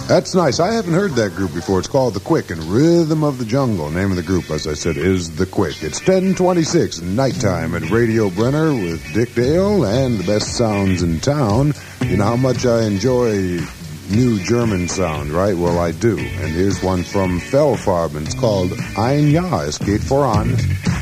That's nice. I haven't heard that group before. It's called The Quick and Rhythm of the Jungle. Name of the group, as I said, is The Quick. It's 10:26 nighttime at Radio Brenner with Dick Dale and the best sounds in town. You know how much I enjoy new German sound, right? Well, I do. And here's one from Fellfarben. It's called Ein Jahr. Es geht voran.